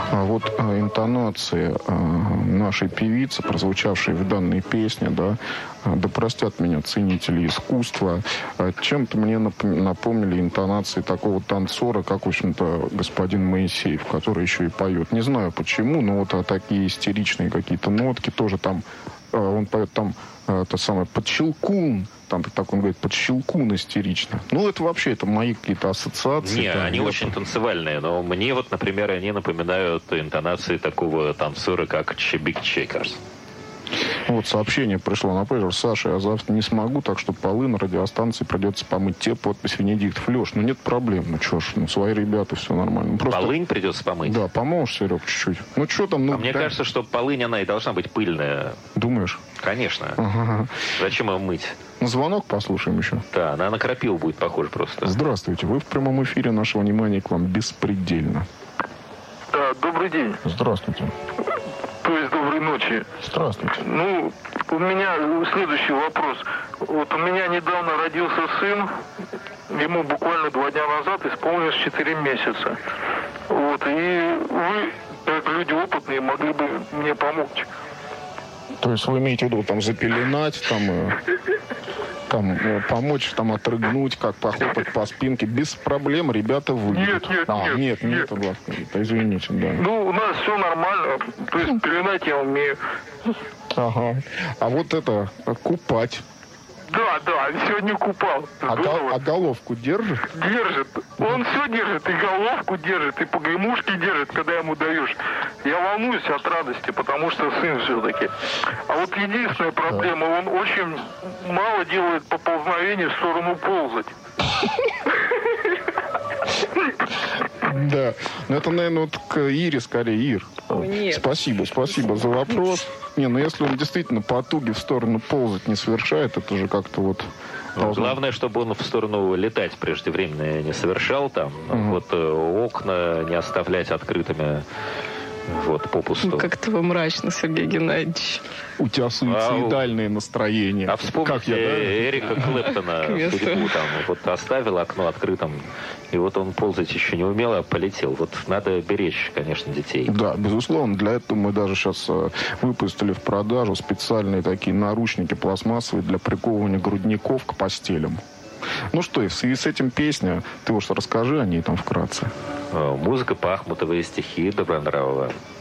А вот интонации нашей певицы, прозвучавшей в данной песне, да простят меня ценители искусства, чем-то мне напомнили интонации такого танцора, как, в общем-то, господин Моисеев, который еще и поет. Не знаю почему, но вот такие истеричные какие-то нотки тоже там, он поет там это самое «подщелкун», там так он говорит, «подщелкун» истерично. Ну, это вообще, это мои какие-то ассоциации. Не, они очень танцевальные, но мне вот, например, они напоминают интонации такого танцора, как Чебик Чекерс. Вот сообщение пришло на пейджер. Саша, я завтра не смогу, так что полы на радиостанции придется помыть. Те подпись Венедиктов. Леш, ну нет проблем. Ну что ж, свои ребята, все нормально. Просто... Полынь придется помыть? Да, поможешь, Серег, чуть-чуть. Ну что там? Мне кажется, что полынь, она и должна быть пыльная. Думаешь? Конечно. Ага. Зачем ее мыть? Звонок послушаем еще. Да, она на крапиву будет похожа просто. Здравствуйте, вы в прямом эфире. Наше внимание к вам беспредельно. Да, добрый день. Здравствуйте. То есть доброй ночи. Здравствуйте. Ну, у меня следующий вопрос. Вот у меня недавно родился сын, ему буквально 2 дня назад исполнилось 4 месяца. Вот, и вы, как люди опытные, могли бы мне помочь. То есть вы имеете в виду там запеленать, там помочь, там отрыгнуть, как похлопать по спинке, без проблем ребята выйдут. Нет, извините, да. Ну, у нас все нормально, то есть пеленать я умею. Ага. А вот это, купать. Да, сегодня купал. А головку держит? Держит. Он все держит, и головку держит, и погремушки держит, когда ему даешь. Я волнуюсь от радости, потому что сын все-таки. А вот единственная проблема, он очень мало делает поползновений в сторону ползать. Да, но это, наверное, вот к Ире скорее. Ир, спасибо за вопрос. Не, ну если он действительно потуги в сторону ползать не совершает, это же как-то вот... Главное, чтобы он в сторону летать преждевременно не совершал там. Вот окна не оставлять открытыми. Вот, попусту. Как-то вы мрачно, Сергей Геннадьевич. У тебя суицидальное настроение. А вспомните Эрика Клэптона судьбу там. Вот оставил окно открытым, и вот он ползать еще не умел, а полетел. Вот надо беречь, конечно, детей. Да, безусловно. Для этого мы даже сейчас выпустили в продажу специальные такие наручники пластмассовые для приковывания грудников к постелям. Ну что, и в связи с этим песня, ты уж расскажи о ней там вкратце. Музыка Пахмутова и стихи Добронравова.